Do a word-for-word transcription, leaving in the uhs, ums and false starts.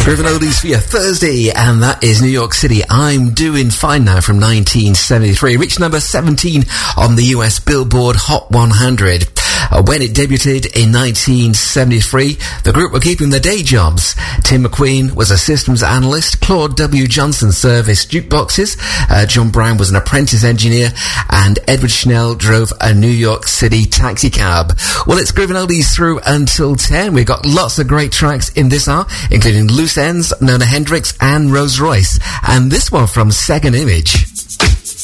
Groovin' Oldies for your Thursday, and that is New York City. I'm Doing Fine Now from nineteen seventy-three. Reached number seventeen on the U S Billboard Hot one hundred. Uh, when it debuted in nineteen seventy-three, the group were keeping their day jobs. Tim McQueen was a systems analyst. Claude W. Johnson serviced jukeboxes. Uh, John Brown was an apprentice engineer. And Edward Schnell drove a New York City taxi cab. Well, it's Groovin' Oldies through until ten. We've got lots of great tracks in this hour, including Loose Ends, Nona Hendrix, and Rose Royce. And this one from Second Image.